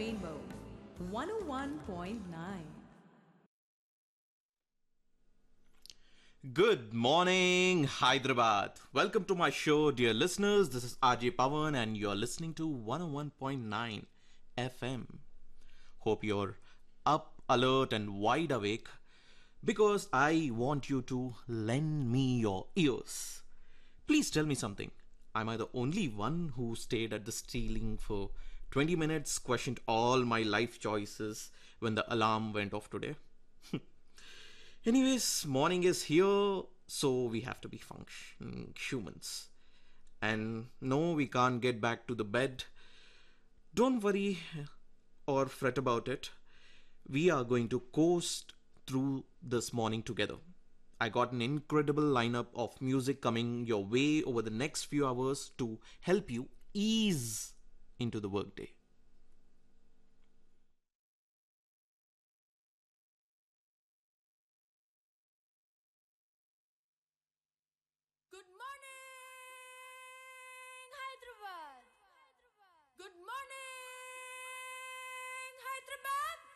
Rainbow 101.9. Good morning, Hyderabad. Welcome to my show, dear listeners. This is RJ Pawan, and you're listening to 101.9 FM. Hope you're up, alert, and wide awake because I want you to lend me your ears. Please tell me something. Am I the only one who stayed at the ceiling for 20 minutes, questioned all my life choices when the alarm went off today? Anyways, morning is here, so we have to be functioning humans. And no, we can't get back to the bed. Don't worry or fret about it. We are going to coast through this morning together. I got an incredible lineup of music coming your way over the next few hours to help you ease into the workday. Good morning, Hyderabad. Good morning, Hyderabad.